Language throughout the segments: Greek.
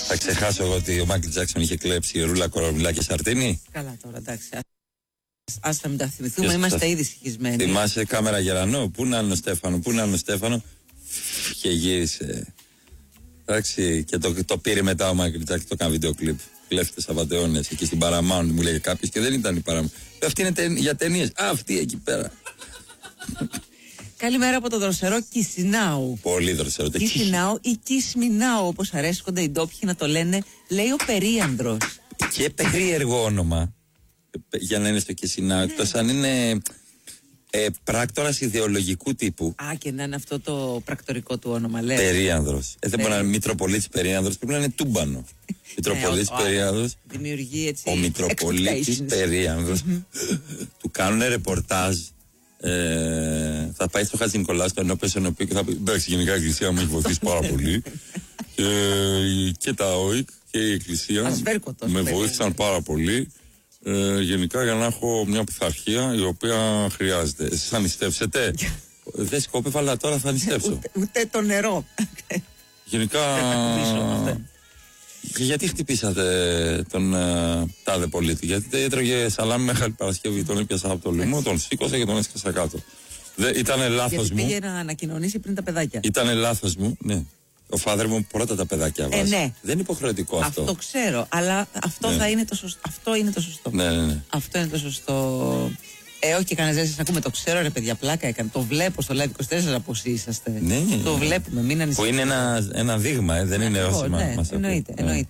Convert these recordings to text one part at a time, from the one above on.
Θα ξεχάσω εγώ ότι ο Μάικλ Τζάκσον είχε κλέψει ρούλα, κορομιλά και σαρτίνι. Καλά τώρα, εντάξει. Ας τα μην τα θυμηθούμε, είμαστε ήδη συγχυσμένοι. Θυμάσαι κάμερα Γερανό, πού να είναι ο Στέφανο, και γύρισε. Εντάξει, και το πήρε μετά ο Μάικλ Τζάκσον, το έκανε βίντεο κλιπ. Κλέφτες απατεώνες εκεί στην Paramount, μου λέγε κάποιος, και δεν ήταν η Paramount. Αυτή είναι για ταινίες. Αυτή εκεί πέρα. Καλημέρα από το δροσερό Κισινάου. Πολύ δροσερό. Κισινάου ή Κισμινάου, όπως αρέσκονται οι ντόπιοι να το λένε, λέει ο Περίανδρος. Και περίεργο όνομα για να είναι στο Κισινάου, εκτός αν είναι πράκτορας ιδεολογικού τύπου. Α, και να είναι αυτό το πρακτορικό του όνομα, λέει. Περίανδρος. Δεν μπορεί να είναι Μητροπολίτης Περίανδρος, πρέπει να είναι Τούμπανο. Μητροπολίτης Περίανδρος. Δημιουργεί έτσι. Ο Μητροπολίτης Περίανδρος. Του κάνουν ρεπορτάζ. Θα πάει στο Χατζη Νικολάου, στο ενώπιο και θα πει: εντάξει, γενικά η Εκκλησία μου έχει βοηθήσει πάρα πολύ. Και τα ΟΙΚ και η Εκκλησία με βοήθησαν πάρα πολύ. Γενικά για να έχω μια πειθαρχία η οποία χρειάζεται. Εσείς θα νηστεύσετε? Δεν σκόπευα, αλλά τώρα θα νηστεύσω. Ούτε το νερό. Γενικά. Και γιατί χτυπήσατε τον τάδε πολίτη? Γιατί έτρωγε σαλάμι Μεγάλη Παρασκευή. Τον έπιασα από το λαιμό, τον σήκωσα και τον έσκασα κάτω. Ήτανε λάθος μου. Πήγε να ανακοινωνήσει πριν τα παιδάκια. Ήτανε λάθος μου, ναι. Ο φάδερ μου πρώτα τα παιδάκια βάζει. Ναι. Δεν είναι υποχρεωτικό αυτό. Αυτό ξέρω, αλλά αυτό θα είναι το σωστό. Αυτό είναι το σωστό. Ναι. Αυτό είναι το σωστό. Όχι και κανένα δεν σας ακούμε, το ξέρω ρε παιδιά, πλάκα έκανε. Το βλέπω στο Live 24 πως είσαστε. Ναι. Το βλέπουμε, μην ανησυχείτε. Που είναι ένα δείγμα, δεν είναι όσοι μας εννοείται.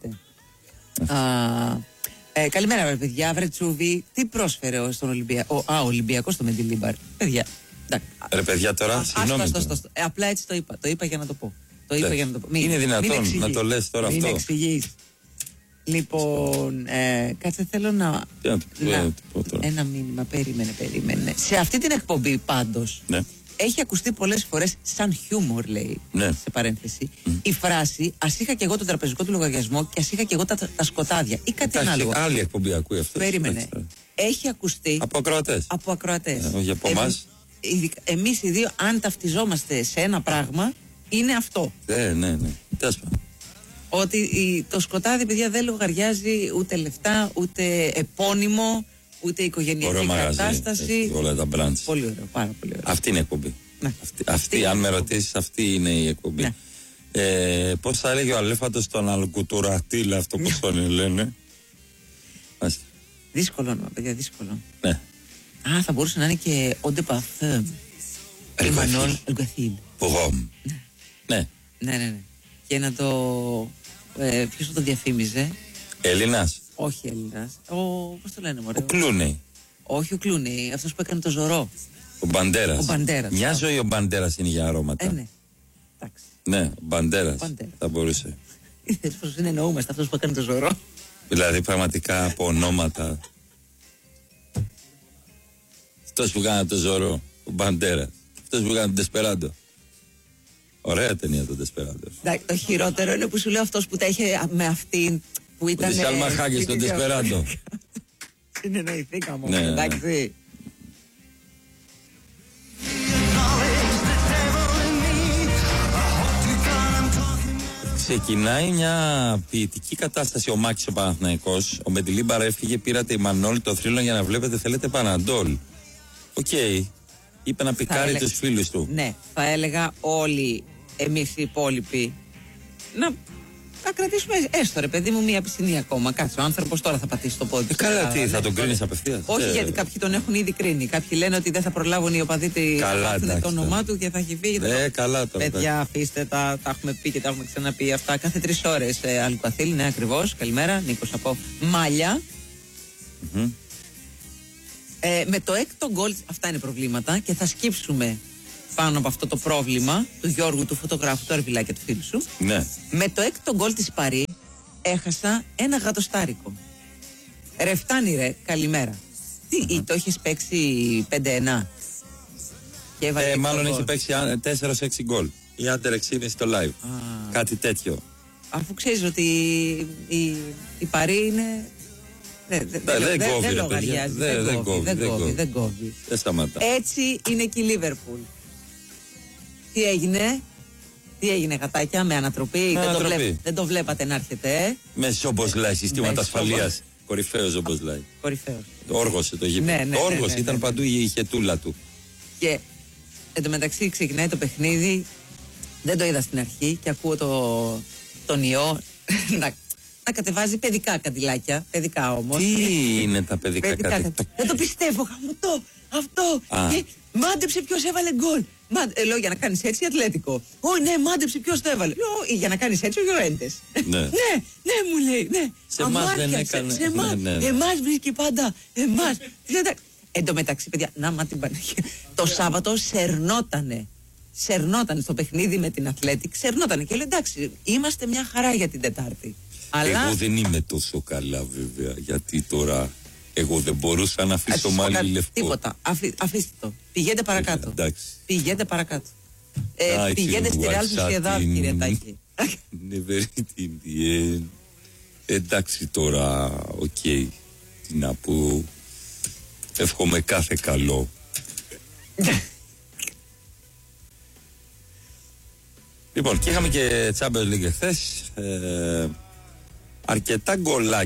Καλημέρα ρε παιδιά, βρε Τσούβι, τι πρόσφερε στον Ολυμπιακό? Ο Ολυμπιακός στο Μεντιλίμπαρ. Παιδιά, ρε παιδιά τώρα, συγγνώμη. Απλά έτσι το είπα. Το είπα για να το πω. Είναι δυνατόν να το λες τώρα αυτό? Μην εξηγείς. Λοιπόν, κάτσε, θέλω να. Ένα μήνυμα, περίμενε. Σε αυτή την εκπομπή πάντως έχει ακουστεί πολλές φορές σαν χιούμορ, λέει, σε παρένθεση, η φράση «Ας είχα και εγώ τον τραπεζικό του λογαριασμό και ας είχα και εγώ τα σκοτάδια» ή κάτι άλλο. Άλλη εκπομπή ακούει αυτό. Περίμενε. Έχει ακουστεί από ακροατές. Όχι από εμάς. Εμείς οι δύο, αν ταυτιζόμαστε σε ένα πράγμα, είναι αυτό. Ναι. Ότι το σκοτάδι, παιδιά, δεν λογαριάζει ούτε λεφτά, ούτε επώνυμο, ούτε οικογενειακή κατάσταση. Όλα τα μπραντς. Πολύ ωραίο, πάρα πολύ ωραίο. Αυτή είναι η εκπομπή. Αυτή, αν με ρωτήσεις, αυτή είναι η εκπομπή. Πώς θα έλεγε ο Αλέφαντος τον Αλκουτουρατήλ, αυτό που τον λένε? Δύσκολο όνομα, παιδιά, δύσκολο. Ναι. Θα μπορούσε να είναι και ο Ντεπαθέμ. Εμμανουέλ Ελγκαθίλ. Πογόμ. Ναι. Και να το. Ποιος το διαφήμιζε? Έλληνας. Όχι Έλληνας. Πώς το λένε, μωρέ? Ο Κλούνεϊ. Όχι ο Κλούνεϊ, αυτός που έκανε το Ζωρό. Ο Μπαντέρας. Μια ζωή ο Μπαντέρας είναι για αρώματα. Ναι. Εντάξει. Ναι, ο Μπαντέρας. Θα μπορούσε. Είδες πως δεν εννοούμαστε αυτός που έκανε το Ζωρό? Δηλαδή πραγματικά από ονόματα. Αυτός που έκανε το Ζωρό, ο Μπαντέρας. Αυτός που έκανε το Ντεσπεράντο. Ωραία ταινία το Ντεσπεράντο. Το χειρότερο είναι που σου λέω αυτός που τα είχε με αυτήν που ήταν. Τη Σάλμα Χάγη στο Ντεσπεράντο. Συνεννοηθήκαμε, εντάξει. Ξεκινάει μια ποιητική κατάσταση ο Μάκης ο Παναθηναϊκός. Ο Μεντιλίμπαρ έφυγε, πήρατε η Μανώλη το θρύλο για να βλέπετε, θέλετε Παναντόλ. Οκ. Είπε να πικάρει τους φίλους του. Ναι, θα έλεγα όλοι εμείς οι υπόλοιποι να κρατήσουμε έστω ρε παιδί μου μια πισινή ακόμα. Κάτσε, ο άνθρωπος τώρα θα πατήσει το πόδι του. Καλά, τι, θα τον κρίνεις απευθείας? Όχι, γιατί κάποιοι τον έχουν ήδη κρίνει. Κάποιοι λένε ότι δεν θα προλάβουν οι οπαδοί το όνομά του και θα έχει φύγει. Καλά τώρα. Παιδιά, αφήστε τα έχουμε πει και τα έχουμε ξαναπεί αυτά κάθε 3 ώρες. Αλκοαθήλ, ναι, ακριβώς. Καλημέρα, Νίκος από Μάλια. Με το έκτο γκολ, αυτά είναι προβλήματα και θα σκύψουμε πάνω από αυτό το πρόβλημα του Γιώργου, του φωτογράφου, του Αρβιλάκη, του φίλου σου. Ναι. Με το έκτο γκολ της Παρί έχασα ένα γατοστάρικο. Ρε φτάνει ρε, καλημέρα. Τι, το έχεις παίξει 5-1? Μάλλον έχει παίξει 4-6 γκολ. Η Άντερ 6 στο live. Κάτι τέτοιο. Αφού ξέρεις ότι η Παρί είναι. Δεν λογαριάζει. Δεν κόβει. Δεν σταματά. Έτσι είναι και η Λίβερπουλ. Τι έγινε? Τι έγινε, γατάκια, με ανατροπή? Δεν το βλέπατε να έρχεται, Με Ζόμποσλάι, συστήματα ασφαλείας. Κορυφαίος Ζόμποσλάι. Κορυφαίος. Όργωσε το γήπεδο. Το όργωσε, ήταν παντού η χετούλα του. Και εν τω μεταξύ ξεκινάει το παιχνίδι. Δεν το είδα στην αρχή και ακούω τον ιό να κατεβάζει παιδικά καντιλάκια. Παιδικά όμως. Τι είναι τα παιδικά καντιλάκια? Δεν το πιστεύω, χαμωτό. Αυτό. Και μάντεψε ποιος έβαλε γκολ. Λέω, για να κάνεις έτσι Ατλέτικο. Ναι, μάντεψε ποιος το έβαλε. Λέω, για να κάνεις έτσι ο Γιωρέντες. Ναι, μου λέει. Ναι. Σε εμάς δεν έκανε. Σε εμάς βρίσκει πάντα. Εμάς. Εν τω μεταξύ, παιδιά, να μα την Παναγία. Το Σάββατο σερνότανε στο παιχνίδι με την Ατλέτικ. Σερνότανε και λέει, εντάξει, είμαστε μια χαρά για την Τετάρτη. Αλλά... Εγώ δεν είμαι τόσο καλά, βέβαια, γιατί τώρα εγώ δεν μπορούσα να αφήσω μάλι λευκό. Τίποτα. Αφήστε το. Πηγαίνετε παρακάτω. Πηγαίνετε παρακάτω. Πηγαίνετε στη Ρεάλ Σοσιεδάδ, κύριε Τάκη. Never in the end. Εντάξει τώρα, οκ. Τι να πω. Εύχομαι κάθε καλό. Λοιπόν, και είχαμε και Champions League χθες. Αρκετά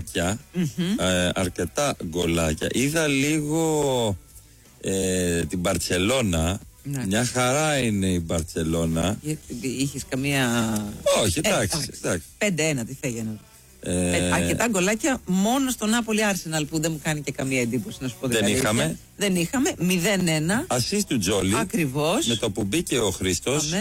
γκολάκια. Είδα λίγο την Μπαρτσελώνα. Μια χαρά είναι η Μπαρτσελώνα. Είχες καμία... Όχι, εντάξει. 5-1, τι φέγαινε. Αρκετά γκολάκια μόνο στο Νάπολη Άρσεναλ που δεν μου κάνει και καμία εντύπωση, να σου πω. Δεν είχαμε 0-1. Ασίστ του Τζόλι. Ακριβώς. Με το που μπήκε ο Χρήστος.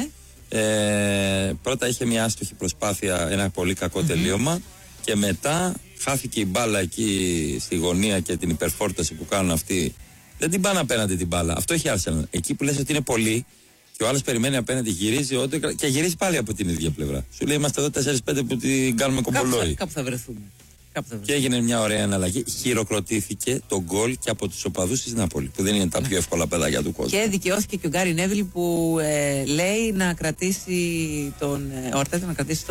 Πρώτα είχε μια άστοχη προσπάθεια, ένα πολύ κακό τελείωμα. Και μετά χάθηκε η μπάλα εκεί στη γωνία και την υπερφόρτωση που κάνουν αυτοί. Δεν την πάνε απέναντι την μπάλα. Αυτό έχει Arsenal. Εκεί που λες ότι είναι πολύ και ο άλλος περιμένει απέναντι, γυρίζει και γυρίζει πάλι από την ίδια πλευρά. Σου λέει, είμαστε εδώ 4-5 που την κάνουμε κομπολόι. Κάπου θα βρεθούμε. Και έγινε μια ωραία εναλλαγή. Χειροκροτήθηκε το γκολ και από τους οπαδούς της Νάπολη, που δεν είναι τα πιο εύκολα παιδάκια του κόσμου. Και δικαιώθηκε και ο Γκάρι Νέβιλ που λέει να κρατήσει τον Ορτέτα, να κρατήσει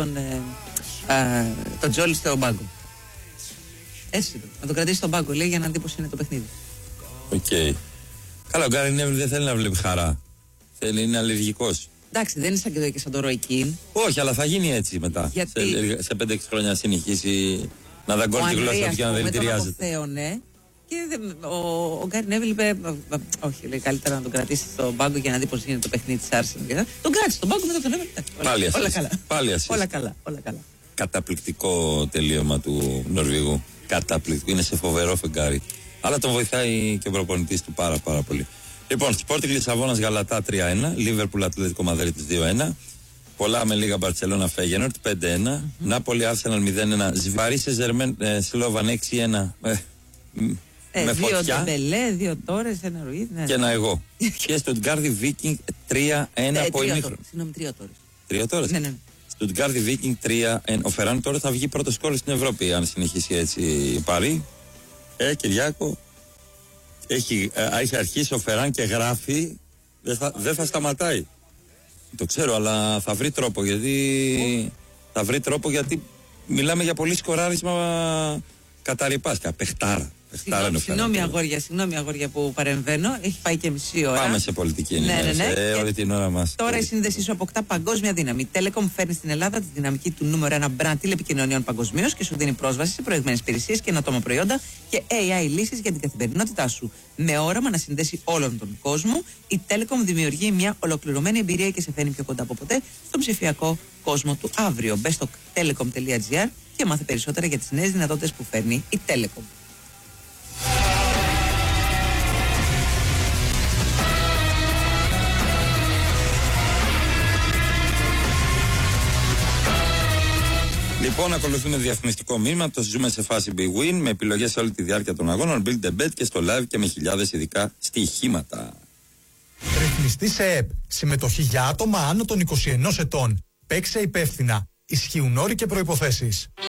τον Τζόλι στον πάγκο. Έτσι, να τον κρατήσει στον πάγκο, λέει, για να δει πώς είναι το παιχνίδι. Οκ. Καλά, ο Γκάρι Νέβιλ δεν θέλει να βλέπει χαρά. Είναι αλλεργικός. Εντάξει, δεν είναι σαν το Ρόι Κιν. Όχι, αλλά θα γίνει έτσι μετά. Γιατί... Σε 5-6 χρόνια συνεχίσει να δαγκώνει τη γλώσσα του και να δηλητηριάζεται. Και ο Γκάρι Νέβιλ είπε, όχι, λέει, καλύτερα να τον κρατήσει στον πάγκο για να δει πώς είναι το παιχνίδι της Arsenal. Τον κράτησε στον πάγκο, μετά τον έβαλε. Όλα καλά. Όλα καλά. Καταπληκτικό τελείωμα του Νορβηγού. Καταπληκτικό. Είναι σε φοβερό φεγγάρι. Αλλά τον βοηθάει και ο προπονητής του πάρα πολύ. Λοιπόν, Sporting Λισαβόνας Γαλατά 3-1, Liverpool Ατλέτικο Μαδρίτης 2-1, πολλά με λίγα Μπαρτσελώνα Φέγενορτ 5-1, Νάπολη Άρσεναλ 0-1, Ζιβαρί Σεζερμέν Σλόβαν 6-1. Με φωτιά. 2 Ντεμπελέ, 2 Τόρες, 1 Ρουίδ. Και ένα εγώ. Και Στουτγκάρδι Βίκινγκ 3-1 από ημίχρονο. Συγγνώμη, 3 Τόρες. 3 Τόρες. Ναι. Στουτγκάρδι Βίκινγκ 3-1. Ο Φεράν τώρα θα βγει πρώτο σκόρ στην Ευρώπη, αν συνεχίσει έτσι η Παρί. Κυριάκο. Έχει αρχίσει ο Φεράν και γράφει. Δεν θα σταματάει. Το ξέρω, αλλά θα βρει τρόπο, γιατί μιλάμε για πολύ σκοράρισμα καταρρυπάσκα. Παιχτάρα. Συγγνώμη αγόρια που παρεμβαίνω. Έχει πάει και μισή ώρα. Πάμε σε πολιτική ενημέρωση. Όλη την ώρα μας. Τώρα η σύνδεσή σου αποκτά παγκόσμια δύναμη. Η Telecom φέρνει στην Ελλάδα τη δυναμική του νούμερο 1 μπραντ τηλεπικοινωνιών παγκοσμίως και σου δίνει πρόσβαση σε προηγμένες υπηρεσίες, καινοτόμα προϊόντα και AI λύσεις για την καθημερινότητά σου. Με όραμα να συνδέσει όλον τον κόσμο, η Telecom δημιουργεί μια ολοκληρωμένη εμπειρία και σε φέρνει πιο κοντά από ποτέ στον ψηφιακό κόσμο του αύριο. Μπες στο telecom.gr και μάθε περισσότερα για τις νέες δυνατότητες που φέρνει η Telecom. Λοιπόν, ακολουθούμε διαφημιστικό μήνυμα. Το ζούμε σε φάση Big Win με επιλογές σε όλη τη διάρκεια των αγώνων. Build the bet και στο live και με χιλιάδες ειδικά στοιχήματα. Ρυθμιστή σε ΕΠ. Συμμετοχή για άτομα άνω των 21 ετών. Παίξε υπεύθυνα. Ισχύουν όροι και προϋποθέσεις.